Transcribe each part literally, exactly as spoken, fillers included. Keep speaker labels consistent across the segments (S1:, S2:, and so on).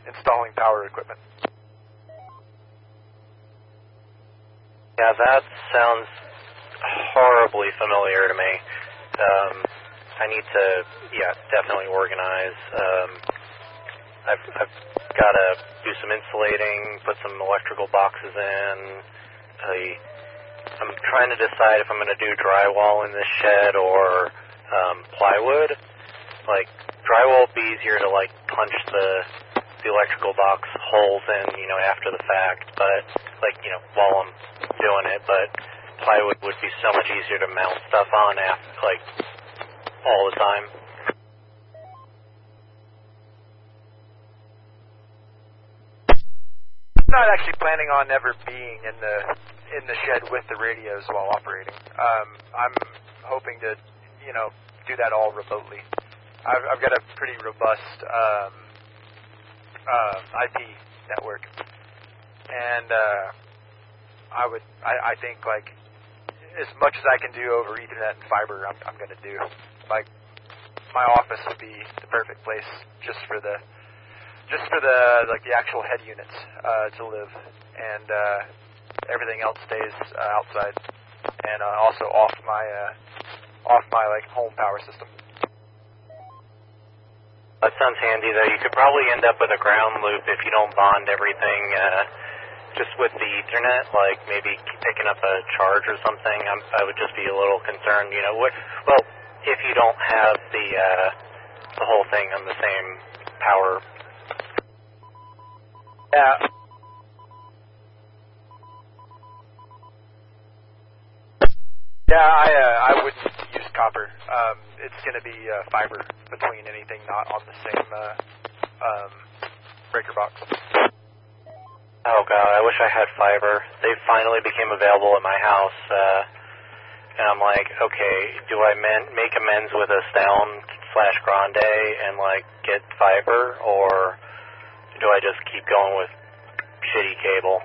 S1: installing power equipment.
S2: Yeah, that sounds horribly familiar to me. Um, I need to, yeah, definitely organize. Um, I've, I've got to do some insulating, put some electrical boxes in. I, I'm trying to decide if I'm going to do drywall in this shed or um, plywood. Like, drywall would be easier to, like, punch the the electrical box holes in, you know, after the fact, but, like, you know, while I'm doing it, but plywood would be so much easier to mount stuff on, after, like, all the time.
S1: I'm not actually planning on ever being in the in the shed with the radios while operating. Um, I'm hoping to, you know, do that all remotely. I've, I've got a pretty robust um, uh, I P network, and uh, I would, I, I think, like, as much as I can do over Ethernet and fiber, I'm, I'm going to do. Like, my office would be the perfect place just for the, just for the, like, the actual head units uh, to live, and uh, everything else stays uh, outside, and uh, also off my, uh, off my like home power system.
S2: That sounds handy, though. You could probably end up with a ground loop if you don't bond everything uh, just with the Ethernet, like maybe picking up a charge or something. I'm, I would just be a little concerned, you know. What, well, if you don't have the uh, the whole thing on the same power.
S1: Yeah. Yeah, I uh, I wouldn't use copper. Um, it's going to be uh, fiber between anything not on the same uh, um, breaker box.
S2: Oh God, I wish I had fiber. They finally became available at my house, uh, and I'm like, okay, do I men- make amends with a Sound slash Grande and like get fiber, or do I just keep going with shitty cable?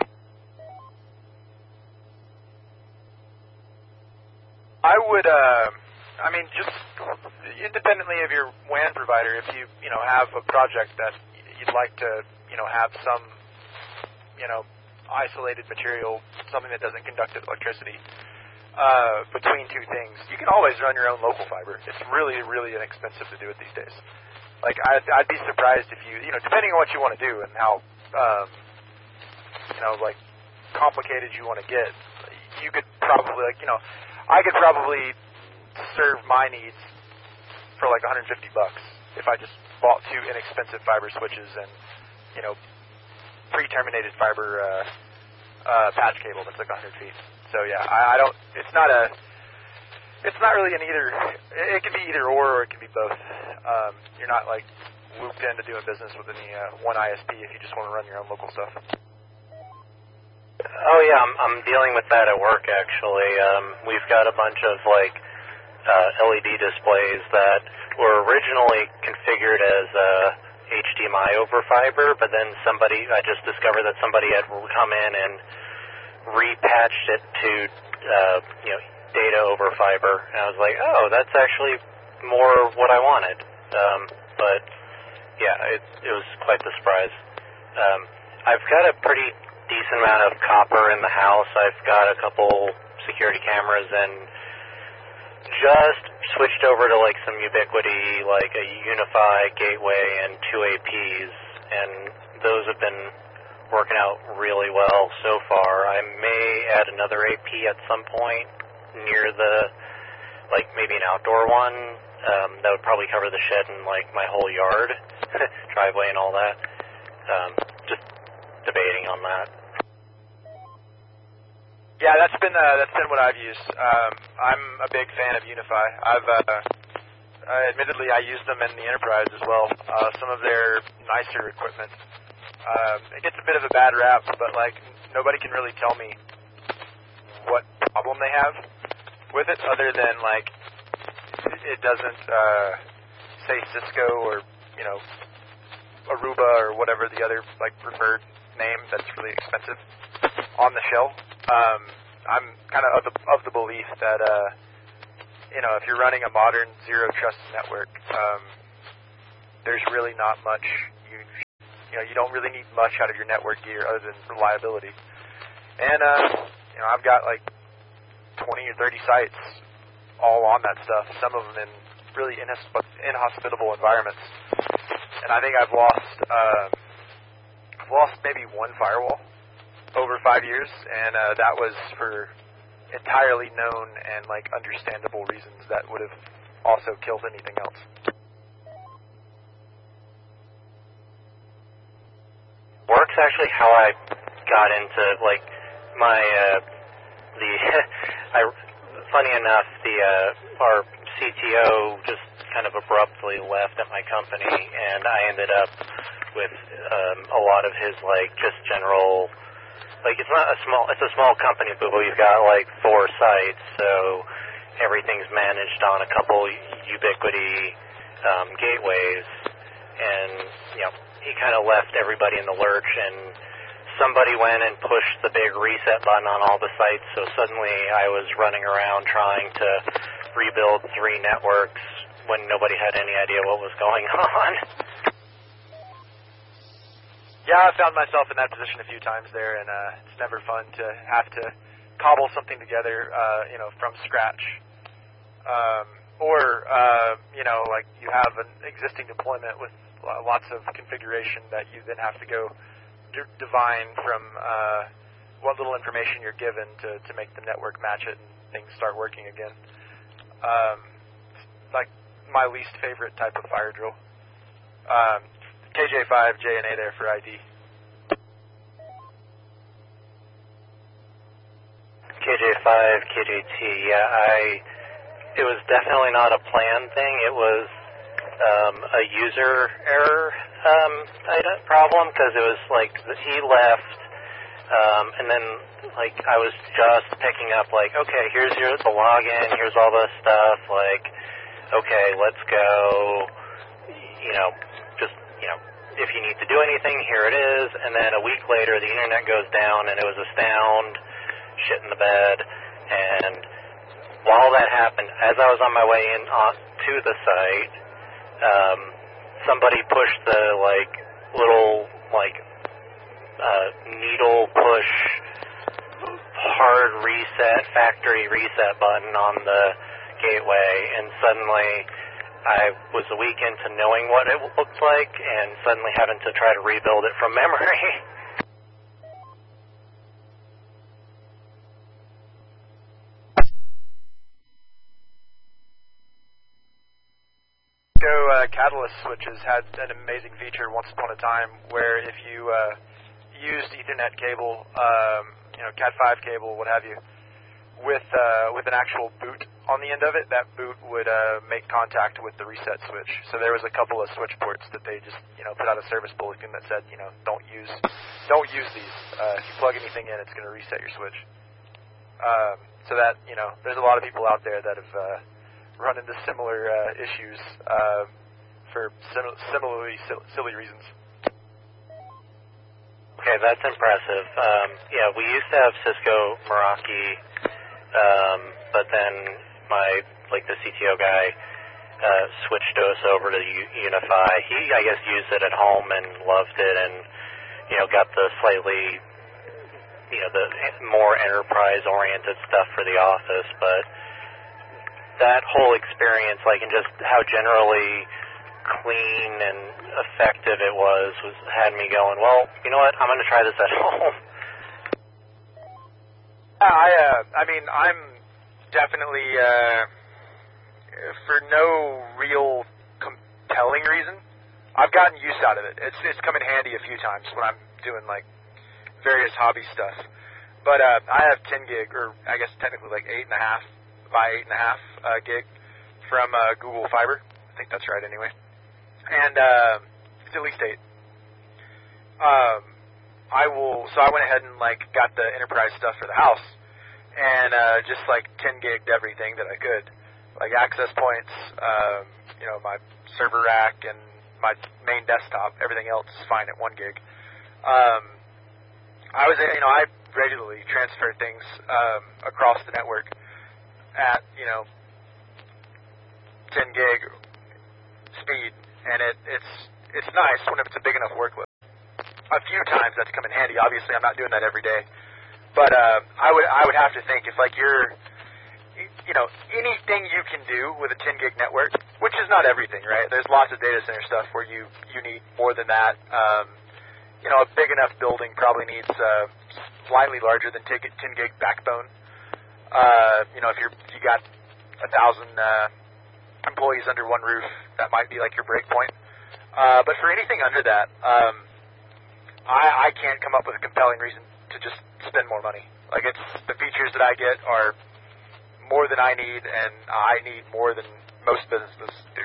S1: I would, uh, I mean, just independently of your W A N provider, if you, you know, have a project that you'd like to, you know, have some, you know, isolated material, something that doesn't conduct electricity, uh, between two things, you can always run your own local fiber. It's really, really inexpensive to do it these days. Like, I'd, I'd be surprised if you, you know, depending on what you want to do and how, um, you know, like, complicated you want to get, you could probably, like, you know, I could probably serve my needs for like one hundred fifty bucks if I just bought two inexpensive fiber switches and, you know, pre-terminated fiber uh, uh, patch cable that's like one hundred feet. So yeah, I, I don't. It's not a. It's not really an either. It can be either or, or it can be both. Um, you're not like looped into doing business with any uh, one I S P if you just want to run your own local stuff.
S2: Oh yeah, I'm, I'm dealing with that at work actually. Um, we've got a bunch of like uh, L E D displays that were originally configured as uh, H D M I over fiber, but then somebody, I just discovered that somebody had come in and repatched it to uh, you know, data over fiber, and I was like, oh, that's actually more what I wanted. Um, but yeah, it, it was quite the surprise. Um, I've got a pretty decent amount of copper in the house. I've got a couple security cameras and just switched over to like some Ubiquity, like a Unify gateway and two A Ps, and those have been working out really well so far. I may add another A P at some point near the, like maybe an outdoor one. Um, that would probably cover the shed and like my whole yard, driveway and all that. Um, just debating on that.
S1: Yeah, that's been uh, that's been what I've used. Um, I'm a big fan of Unify. I've uh, uh, admittedly I use them in the Enterprise as well. Uh, some of their nicer equipment. Um, it gets a bit of a bad rap, but like nobody can really tell me what problem they have with it, other than like it doesn't uh, say Cisco or you know Aruba or whatever the other like preferred name that's really expensive on the shell. Um, I'm kind of of the, of the belief that uh, you know if you're running a modern zero trust network, um, there's really not much you you know, you don't really need much out of your network gear other than reliability. And, uh, you know, I've got like twenty or thirty sites all on that stuff, some of them in really inhosp- inhospitable environments. And I think I've lost, uh, I've lost maybe one firewall over five years, and uh, that was for entirely known and like understandable reasons that would have also killed anything else.
S2: Work's actually how I got into like my uh, the I funny enough the uh, our C T O just kind of abruptly left at my company, and I ended up with um, a lot of his like just general. Like, it's not a small, it's a small company, but we've got, like, four sites, so everything's managed on a couple Ubiquiti um, gateways, and, you know, he kind of left everybody in the lurch, and somebody went and pushed the big reset button on all the sites, so suddenly I was running around trying to rebuild three networks when nobody had any idea what was going on.
S1: Yeah, I found myself in that position a few times there, and uh, it's never fun to have to cobble something together, uh, you know, from scratch. Um, or, uh, you know, like you have an existing deployment with lots of configuration that you then have to go d- divine from uh, what little information you're given to, to make the network match it and things start working again. Um, it's like my least favorite type of fire drill. Um, K J five, J N A there for I D.
S2: K J five, K J T, yeah, I, it was definitely not a planned thing. It was um, a user error um, problem, because it was like he left, um, and then like I was just picking up like, okay, here's your the login, here's all the stuff, like, okay, let's go, you know, just, you know, if you need to do anything, here it is. And then a week later, the internet goes down, and it was a sound, shit in the bed. And while that happened, as I was on my way in on, to the site, um, somebody pushed the, like, little, like, uh, needle push hard reset, factory reset button on the gateway, and suddenly I was a week into knowing what it looked like and suddenly having to try to rebuild it from memory.
S1: So uh, Catalyst switches had an amazing feature once upon a time where if you uh, used Ethernet cable, um, you know, Cat five cable, what have you, with uh, with an actual boot on the end of it, that boot would uh, make contact with the reset switch. So there was a couple of switch ports that they just, you know, put out a service bulletin that said, you know, don't use, don't use these. Uh, if you plug anything in, it's going to reset your switch. Um, so that, you know, there's a lot of people out there that have uh, run into similar uh, issues uh, for sim- similarly sil- silly reasons.
S2: Okay, that's impressive. Um, yeah, we used to have Cisco Meraki, um, but then my, like the C T O guy, uh, switched us over to U- Unify. He, I guess, used it at home and loved it, and, you know, got the slightly, you know, the more enterprise-oriented stuff for the office, but that whole experience, like, and just how generally clean and effective it was, was had me going, well, you know what, I'm going to try this at home.
S1: I, uh, I mean, I'm definitely, uh, for no real compelling reason, I've gotten use out of it. It's it's come in handy a few times when I'm doing, like, various hobby stuff. But uh, I have ten gig, or I guess technically like eight and a half by eight and a half uh, gig from uh, Google Fiber. I think that's right anyway. And uh, it's at least eight. Um, I will, so I went ahead and, like, got the enterprise stuff for the house, and uh, just, like, ten gigged everything that I could. Like, access points, um, you know, my server rack, and my main desktop. Everything else is fine at one gig. Um, I was, you know, I regularly transfer things um, across the network at, you know, ten gig speed, and it, it's it's nice when it's a big enough workload. a few times that's come in handy. Obviously, I'm not doing that every day, but uh, I would I would have to think if like you're, you know, anything you can do with a ten gig network, which is not everything, right? There's lots of data center stuff where you you need more than that. Um, you know, a big enough building probably needs uh, slightly larger than ten gig backbone. Uh, you know, if you're you got a thousand uh, employees under one roof, that might be like your break point. Uh, but for anything under that, um, I, I can't come up with a compelling reason to just spend more money. Like, it's the features that I get are more than I need, and I need more than most businesses do.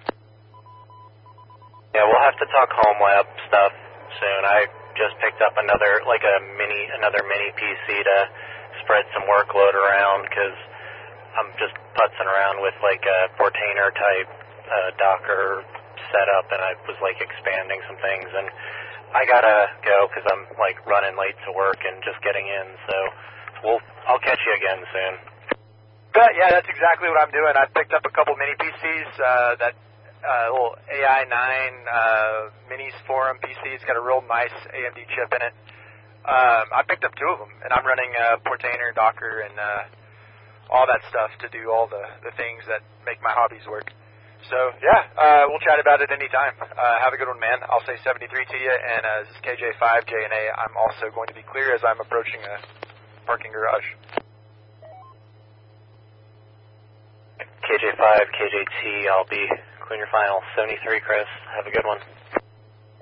S2: Yeah, we'll have to talk home lab stuff soon. I just picked up another, like a mini, another mini P C to spread some workload around because I'm just putzing around with like a Portainer type uh, Docker setup, and I was like expanding some things, and I gotta go because I'm like running late to work and just getting in. So we'll I'll catch you again soon.
S1: But yeah, that's exactly what I'm doing. I picked up a couple mini P Cs. Uh, that uh, little A I nine uh, Minis Forum P C. It's got a real nice A M D chip in it. Um, I picked up two of them, and I'm running uh, Portainer, Docker, and uh, all that stuff to do all the the things that make my hobbies work. So, yeah, uh, we'll chat about it anytime. Uh, have a good one, man. I'll say seventy-three to you, and uh, this is K J five, J N A. I'm also going to be clear as I'm approaching a parking garage.
S2: K J five, K J T, I'll be clear your final. seventy-three, Chris. Have a good one.